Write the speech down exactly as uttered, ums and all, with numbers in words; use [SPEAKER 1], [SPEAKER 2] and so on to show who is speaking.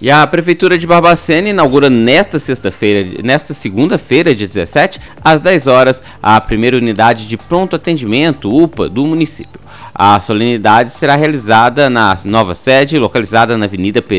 [SPEAKER 1] E a Prefeitura de Barbacena inaugura nesta sexta-feira, nesta segunda-feira, dia dezessete, às dez horas, a primeira unidade de pronto atendimento, U P A, do município. A solenidade será realizada na nova sede, localizada na Avenida Pereira